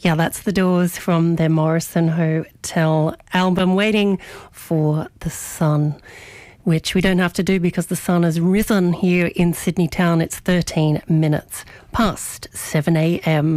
Yeah, that's The Doors from their Morrison Hotel album, Waiting for the Sun, which we don't have to do because the sun has risen here in Sydney town. It's 13 minutes past 7 a.m.